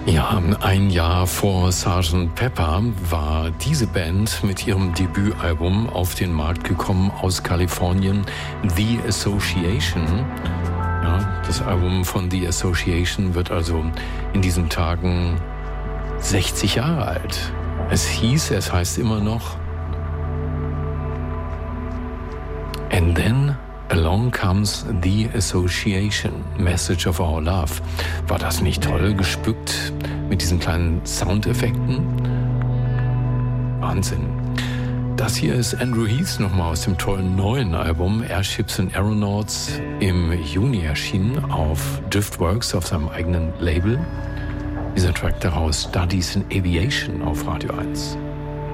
Ja, ein Jahr vor Sgt. Pepper war diese Band mit ihrem Debütalbum auf den Markt gekommen aus Kalifornien, The Association. Ja, das Album von The Association wird also in diesen Tagen 60 Jahre alt. Es heißt immer noch And Then Along Comes the Association, Message of Our Love. War das nicht toll, gespückt mit diesen kleinen Soundeffekten? Wahnsinn. Das hier ist Andrew Heath nochmal aus dem tollen neuen Album Airships and Aeronauts, im Juni erschienen auf Driftworks, auf seinem eigenen Label. Dieser Track daraus, Studies in Aviation auf Radio 1.